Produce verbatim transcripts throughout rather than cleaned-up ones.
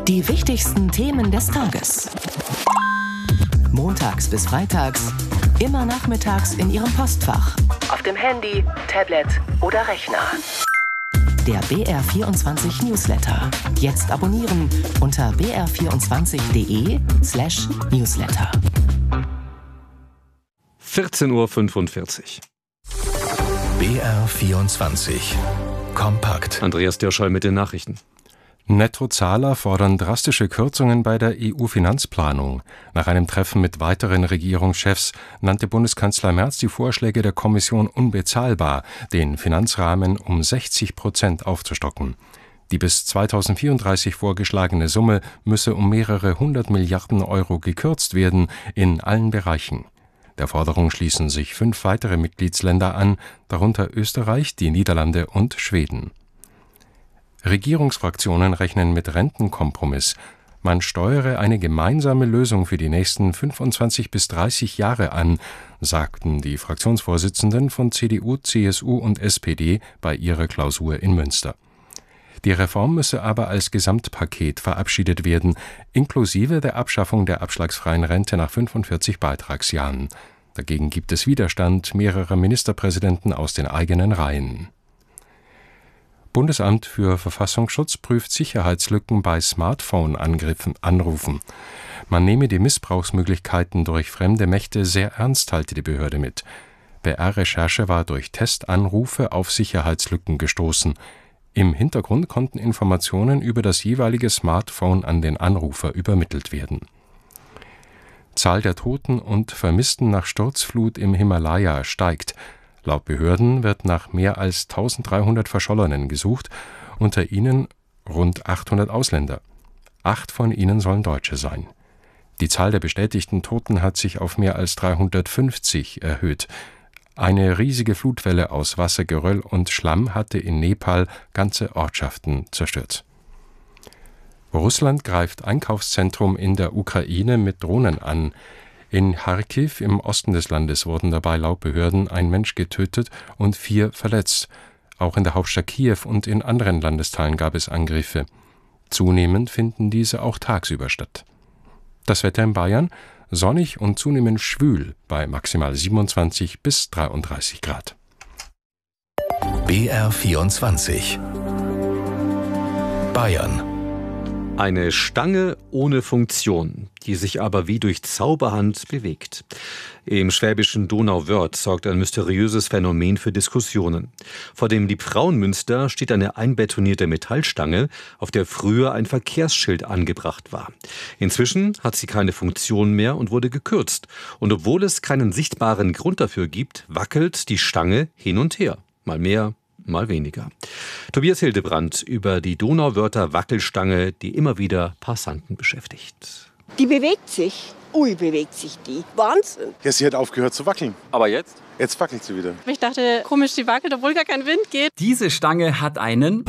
Die wichtigsten Themen des Tages. Montags bis freitags, immer nachmittags in Ihrem Postfach. Auf dem Handy, Tablet oder Rechner. Der B R vierundzwanzig Newsletter. Jetzt abonnieren unter b r vierundzwanzig punkt d e slash newsletter. vierzehn Uhr fünfundvierzig. B R vierundzwanzig. Kompakt. Andreas Dirschall mit den Nachrichten. Nettozahler fordern drastische Kürzungen bei der E U-Finanzplanung. Nach einem Treffen mit weiteren Regierungschefs nannte Bundeskanzler Merz die Vorschläge der Kommission unbezahlbar, den Finanzrahmen um sechzig Prozent aufzustocken. Die bis zweitausendvierunddreißig vorgeschlagene Summe müsse um mehrere hundert Milliarden Euro gekürzt werden, in allen Bereichen. Der Forderung schließen sich fünf weitere Mitgliedsländer an, darunter Österreich, die Niederlande und Schweden. Regierungsfraktionen rechnen mit Rentenkompromiss. Man steuere eine gemeinsame Lösung für die nächsten fünfundzwanzig bis dreißig Jahre an, sagten die Fraktionsvorsitzenden von C D U, C S U und S P D bei ihrer Klausur in Münster. Die Reform müsse aber als Gesamtpaket verabschiedet werden, inklusive der Abschaffung der abschlagsfreien Rente nach fünfundvierzig Beitragsjahren. Dagegen gibt es Widerstand mehrerer Ministerpräsidenten aus den eigenen Reihen. Bundesamt für Verfassungsschutz prüft Sicherheitslücken bei Smartphone-Angriffen, Anrufen. Man nehme die Missbrauchsmöglichkeiten durch fremde Mächte sehr ernst, teilte die Behörde mit. B R-Recherche war durch Testanrufe auf Sicherheitslücken gestoßen. Im Hintergrund konnten Informationen über das jeweilige Smartphone an den Anrufer übermittelt werden. Zahl der Toten und Vermissten nach Sturzflut im Himalaya steigt. Laut Behörden wird nach mehr als dreizehnhundert Verschollenen gesucht, unter ihnen rund achthundert Ausländer. Acht von ihnen sollen Deutsche sein. Die Zahl der bestätigten Toten hat sich auf mehr als dreihundertfünfzig erhöht. Eine riesige Flutwelle aus Wasser, Geröll und Schlamm hatte in Nepal ganze Ortschaften zerstört. Russland greift Einkaufszentrum in der Ukraine mit Drohnen an. In Charkiw im Osten des Landes wurden dabei laut Behörden ein Mensch getötet und vier verletzt. Auch in der Hauptstadt Kiew und in anderen Landesteilen gab es Angriffe. Zunehmend finden diese auch tagsüber statt. Das Wetter in Bayern: sonnig und zunehmend schwül bei maximal siebenundzwanzig bis dreiunddreißig Grad. B R vierundzwanzig. Bayern. Eine Stange ohne Funktion, die sich aber wie durch Zauberhand bewegt. Im schwäbischen Donauwörth sorgt ein mysteriöses Phänomen für Diskussionen. Vor dem Liebfrauenmünster steht eine einbetonierte Metallstange, auf der früher ein Verkehrsschild angebracht war. Inzwischen hat sie keine Funktion mehr und wurde gekürzt. Und obwohl es keinen sichtbaren Grund dafür gibt, wackelt die Stange hin und her. Mal mehr, mal weniger. Tobias Hildebrand über die Donauwörther Wackelstange, die immer wieder Passanten beschäftigt. Die bewegt sich. Ui, bewegt sich die. Wahnsinn. Ja, sie hat aufgehört zu wackeln. Aber jetzt? Jetzt wackelt sie wieder. Ich dachte, komisch, die wackelt, obwohl gar kein Wind geht. Diese Stange hat einen...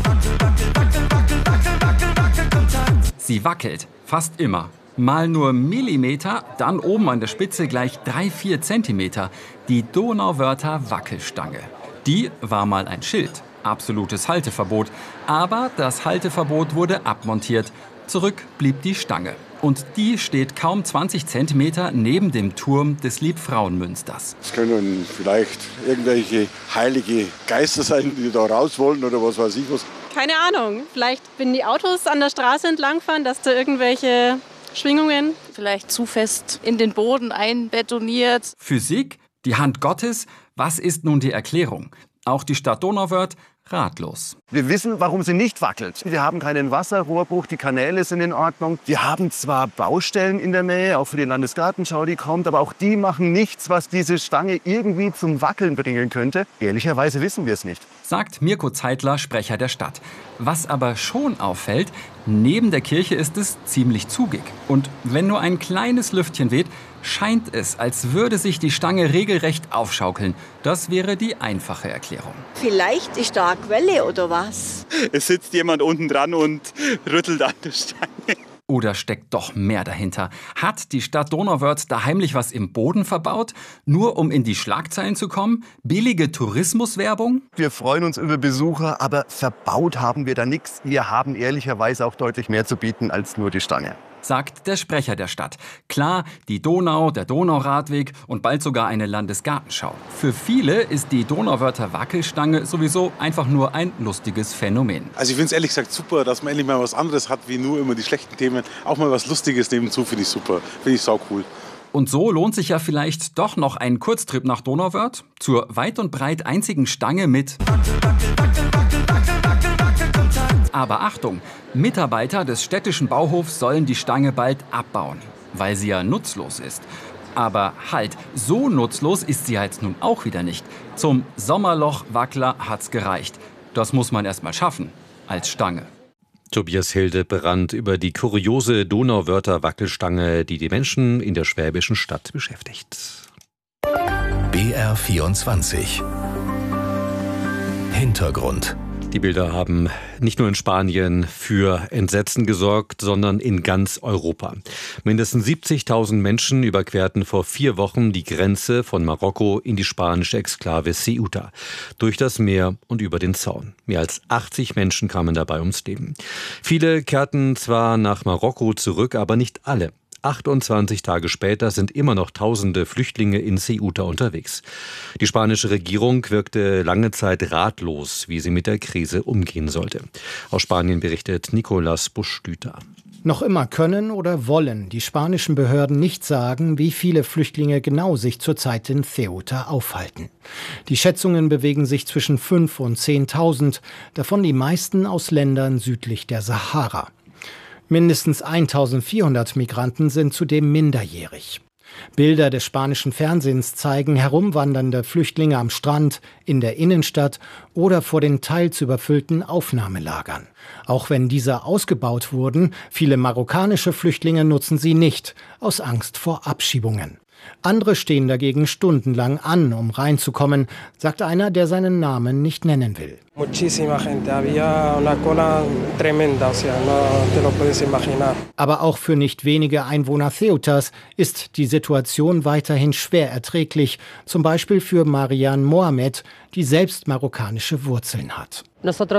Sie wackelt. Fast immer. Mal nur Millimeter, dann oben an der Spitze gleich drei, vier Zentimeter. Die Donauwörther Wackelstange. Die war mal ein Schild, absolutes Halteverbot. Aber das Halteverbot wurde abmontiert. Zurück blieb die Stange. Und die steht kaum zwanzig Zentimeter neben dem Turm des Liebfrauenmünsters. Es können vielleicht irgendwelche heilige Geister sein, die da raus wollen oder was weiß ich was. Keine Ahnung. Vielleicht, wenn die Autos an der Straße entlangfahren, dass da irgendwelche Schwingungen... Vielleicht zu fest in den Boden einbetoniert. Physik? Die Hand Gottes? Was ist nun die Erklärung? Auch die Stadt Donauwörth ratlos. Wir wissen, warum sie nicht wackelt. Wir haben keinen Wasserrohrbruch, die Kanäle sind in Ordnung. Wir haben zwar Baustellen in der Nähe, auch für die Landesgartenschau, die kommt, aber auch die machen nichts, was diese Stange irgendwie zum Wackeln bringen könnte. Ehrlicherweise wissen wir es nicht. Sagt Mirko Zeitler, Sprecher der Stadt. Was aber schon auffällt, neben der Kirche ist es ziemlich zugig. Und wenn nur ein kleines Lüftchen weht, scheint es, als würde sich die Stange regelrecht aufschaukeln. Das wäre die einfache Erklärung. Vielleicht ist da eine Quelle oder was? Es sitzt jemand unten dran und rüttelt an der Stange. Oder steckt doch mehr dahinter? Hat die Stadt Donauwörth da heimlich was im Boden verbaut? Nur um in die Schlagzeilen zu kommen? Billige Tourismuswerbung? Wir freuen uns über Besucher, aber verbaut haben wir da nichts. Wir haben ehrlicherweise auch deutlich mehr zu bieten als nur die Stange. Sagt der Sprecher der Stadt. Klar, die Donau, der Donauradweg und bald sogar eine Landesgartenschau. Für viele ist die Donauwörther Wackelstange sowieso einfach nur ein lustiges Phänomen. Also ich finde es ehrlich gesagt super, dass man endlich mal was anderes hat, wie nur immer die schlechten Themen. Auch mal was Lustiges nebenzu finde ich super. Finde ich sau cool. Und so lohnt sich ja vielleicht doch noch ein Kurztrip nach Donauwörth zur weit und breit einzigen Stange mit... Aber Achtung, Mitarbeiter des städtischen Bauhofs sollen die Stange bald abbauen, weil sie ja nutzlos ist. Aber halt, so nutzlos ist sie halt nun auch wieder nicht. Zum Sommerloch-Wackler hat's gereicht. Das muss man erst mal schaffen, als Stange. Tobias Hildebrand über die kuriose Donauwörther Wackelstange, die die Menschen in der schwäbischen Stadt beschäftigt. B R vierundzwanzig Hintergrund. Die Bilder haben nicht nur in Spanien für Entsetzen gesorgt, sondern in ganz Europa. Mindestens siebzigtausend Menschen überquerten vor vier Wochen die Grenze von Marokko in die spanische Exklave Ceuta. Durch das Meer und über den Zaun. Mehr als achtzig Menschen kamen dabei ums Leben. Viele kehrten zwar nach Marokko zurück, aber nicht alle. achtundzwanzig Tage später sind immer noch tausende Flüchtlinge in Ceuta unterwegs. Die spanische Regierung wirkte lange Zeit ratlos, wie sie mit der Krise umgehen sollte. Aus Spanien berichtet Nicolas Busch-Stüter. Noch immer können oder wollen die spanischen Behörden nicht sagen, wie viele Flüchtlinge genau sich zurzeit in Ceuta aufhalten. Die Schätzungen bewegen sich zwischen fünf und zehntausend, davon die meisten aus Ländern südlich der Sahara. Mindestens eintausendvierhundert Migranten sind zudem minderjährig. Bilder des spanischen Fernsehens zeigen herumwandernde Flüchtlinge am Strand, in der Innenstadt oder vor den teils überfüllten Aufnahmelagern. Auch wenn diese ausgebaut wurden, viele marokkanische Flüchtlinge nutzen sie nicht, aus Angst vor Abschiebungen. Andere stehen dagegen stundenlang an, um reinzukommen, sagt einer, der seinen Namen nicht nennen will. Aber auch für nicht wenige Einwohner Ceutas ist die Situation weiterhin schwer erträglich, zum Beispiel für Marian Mohamed, die selbst marokkanische Wurzeln hat.